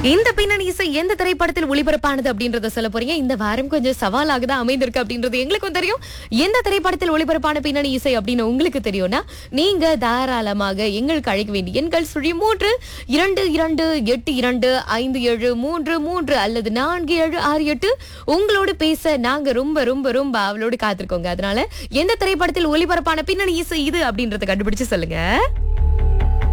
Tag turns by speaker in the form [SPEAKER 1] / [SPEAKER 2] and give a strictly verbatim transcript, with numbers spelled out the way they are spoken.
[SPEAKER 1] இந்த பின்னணி இசை எந்த திரைப்படத்தில் ஒளிபரப்பானது அப்படின்றத சொல்ல போறீங்க. இந்த வாரம் கொஞ்சம் சவாலாக தான் அமைந்திருக்கு அப்படின்றது எங்களுக்கும் தெரியும். எந்த திரைப்படத்தில் ஒளிபரப்பான பின்னணி இசை அப்படின்னு உங்களுக்கு தெரியும்னா நீங்க தாராளமாக எங்களுக்கு அழைக்க வேண்டிய எண்கள் சுழி மூன்று இரண்டு இரண்டு எட்டு இரண்டு ஐந்து ஏழு மூன்று மூன்று அல்லது நான்கு ஏழு ஆறு எட்டு. உங்களோடு பேச நாங்க ரொம்ப ரொம்ப ரொம்ப அவளோடு காத்திருக்கோங்க. அதனால எந்த திரைப்படத்தில் ஒளிபரப்பான பின்னணி இசை இது அப்படின்றத கண்டுபிடிச்சு சொல்லுங்க.